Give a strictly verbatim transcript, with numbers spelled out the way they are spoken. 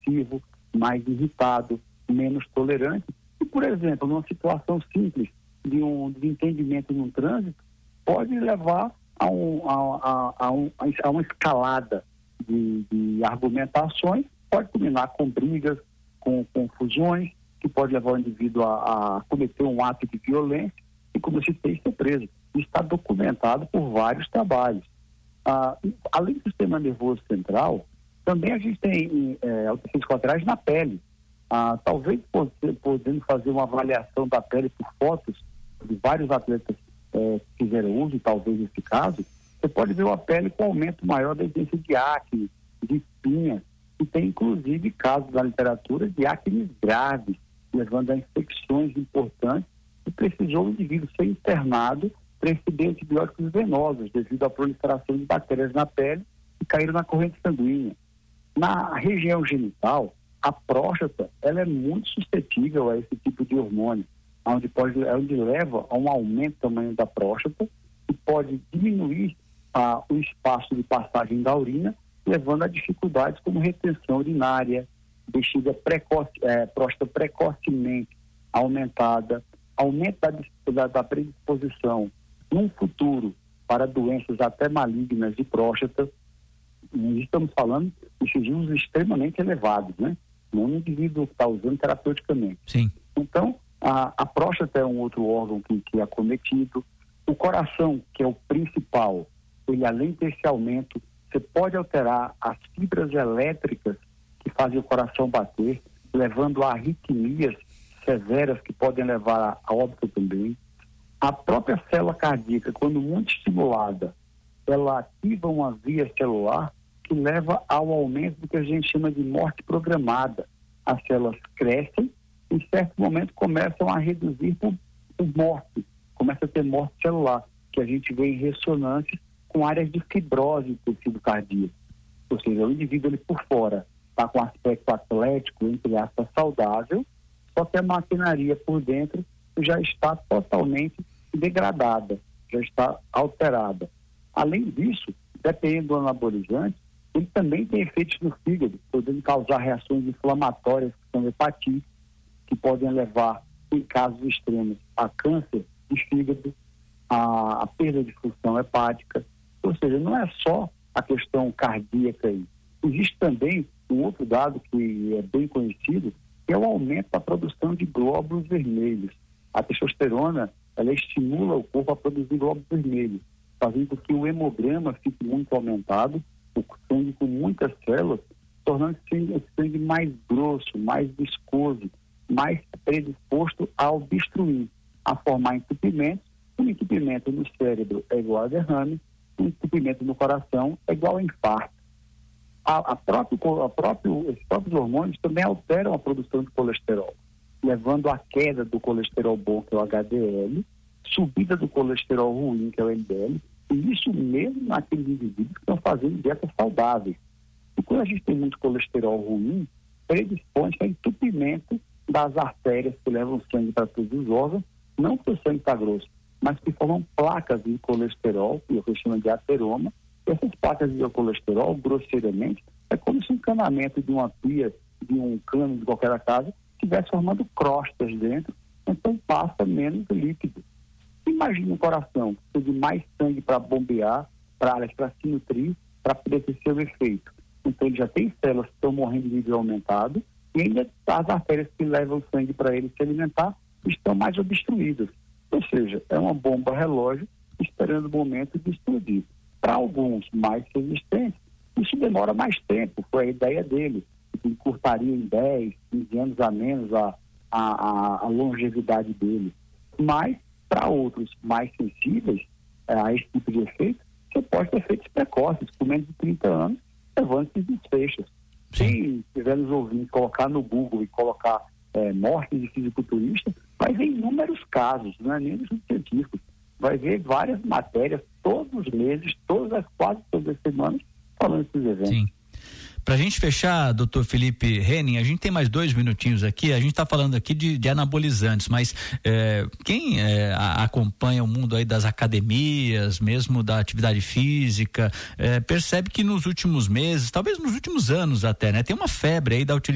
agressivo, mais irritado, menos tolerante. E, por exemplo, numa situação simples de um desentendimento no trânsito, pode levar a, um, a, a, a, um, a uma escalada de, de argumentações, pode culminar com brigas, com confusões, que pode levar o indivíduo a, a cometer um ato de violência e, como eu citei, ser preso. Isso está documentado por vários trabalhos. Ah, além do sistema nervoso central, também a gente tem é, efeitos colaterais na pele. Ah, talvez podendo fazer uma avaliação da pele por fotos de vários atletas é, que fizeram uso, talvez nesse caso, você pode ver uma pele com aumento maior da incidência de acne, de espinhas, e tem inclusive casos na literatura de acne graves, levando a infecções importantes, e precisou o indivíduo ser internado para receber antibióticos venosos devido à proliferação de bactérias na pele que caíram na corrente sanguínea. Na região genital, a próstata ela é muito suscetível a esse tipo de hormônio, onde, pode, onde leva a um aumento do tamanho da próstata e pode diminuir ah, o espaço de passagem da urina, levando a dificuldades como retenção urinária, bexiga precoce, é, próstata precocemente aumentada, aumento da, da, da predisposição num futuro para doenças até malignas de próstata. E estamos falando de usos extremamente elevados, né? Não um indivíduo que está usando terapeuticamente. Sim. Então, a, a próstata é um outro órgão que, que é acometido. O coração, que é o principal, ele além desse aumento, você pode alterar as fibras elétricas que fazem o coração bater, levando a arritmias severas que podem levar a óbito também. A própria célula cardíaca, quando muito estimulada, ela ativa uma via celular que leva ao aumento do que a gente chama de morte programada. As células crescem e, em certo momento, começam a reduzir por, por morte. Começa a ter morte celular, que a gente vê em ressonância com áreas de fibrose do tecido cardíaco. Ou seja, o indivíduo ele por fora está com aspecto atlético, entre aspas, saudável, só que a maquinaria por dentro já está totalmente degradada, já está alterada. Além disso, dependendo do anabolizante, ele também tem efeitos no fígado, podendo causar reações inflamatórias, que são hepatites, que podem levar, em casos extremos, a câncer de fígado, a, a perda de função hepática. Ou seja, não é só a questão cardíaca aí. Existe também um outro dado que é bem conhecido, que é o aumento da produção de glóbulos vermelhos. A testosterona, ela estimula o corpo a produzir glóbulos vermelhos, fazendo com que o hemograma fique muito aumentado, o sangue com muitas células, tornando o sangue mais grosso, mais viscoso, mais predisposto a obstruir, a formar entupimentos. Um entupimento no cérebro é igual a derrame, um entupimento no coração é igual a infarto. A, a próprio, a próprio, os próprios hormônios também alteram a produção de colesterol, levando à queda do colesterol bom, que é o H D L, subida do colesterol ruim, que é o L D L, e isso mesmo naqueles indivíduos que estão fazendo dietas saudáveis. E quando a gente tem muito colesterol ruim, predispõe a entupimento das artérias que levam sangue para todos os órgãos, não porque o sangue está grosso, mas que formam placas de colesterol, que eu chamo de ateroma. E essas placas de colesterol, grosseiramente, é como se um encanamento de uma pia, de um cano de qualquer casa, estivesse formando crostas dentro, então passa menos líquido. Imagina o coração, precisa de mais sangue para bombear, para se nutrir, para poder ter seu efeito. Então ele já tem células que estão morrendo de nível aumentado e ainda as artérias que levam o sangue para ele se alimentar estão mais obstruídas. Ou seja, é uma bomba relógio esperando o momento de explodir. Para alguns mais resistentes, isso demora mais tempo, foi a ideia dele, que encurtaria em dez, quinze anos a menos a, a, a longevidade dele. Mas, para outros mais sensíveis é, a esse tipo de efeito, você pode ter efeitos precoces, com menos de trinta anos, levando esses desfechos. Quem estiver nos ouvindo, colocar no Google e colocar é, mortes de fisiculturistas, vai ver inúmeros casos, não é nem dos científicos, vai ver várias matérias todos os meses, todas as, quase todas as semanas, falando desses eventos. Sim. Pra gente fechar, doutor Felipe Henning, a gente tem mais dois minutinhos aqui, a gente está falando aqui de, de anabolizantes, mas é, quem é, a, acompanha o mundo aí das academias, mesmo da atividade física, é, percebe que nos últimos meses, talvez nos últimos anos até, né, tem uma febre aí da utilização